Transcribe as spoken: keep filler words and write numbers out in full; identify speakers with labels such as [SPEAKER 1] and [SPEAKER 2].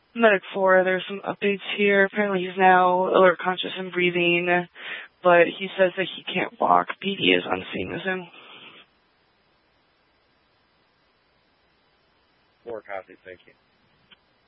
[SPEAKER 1] Medic four, there's some updates here. Apparently he's now alert conscious and breathing, but he says that he can't walk. P D is on scene with him.
[SPEAKER 2] Four copy, thank you.